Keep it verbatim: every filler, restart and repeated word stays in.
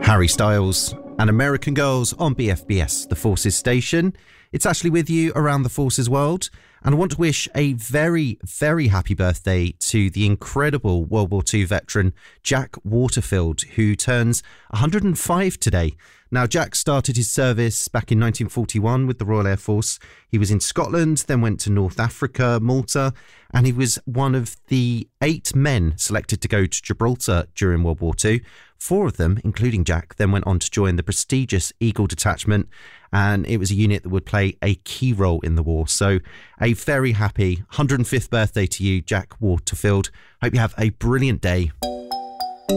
Harry Styles and American Girls on B F B S, the Forces station. It's Ashley with you around the Forces world, and I want to wish a very, very happy birthday to the incredible World War Two veteran Jack Waterfield, who turns one hundred and five today. Now, Jack started his service back in nineteen forty-one with the Royal Air Force. He was in Scotland, then went to North Africa, Malta, and he was one of the eight men selected to go to Gibraltar during World War Two. Four of them, including Jack, then went on to join the prestigious Eagle Detachment, and it was a unit that would play a key role in the war. So a very happy one hundred and fifth birthday to you, Jack Waterfield. Hope you have a brilliant day.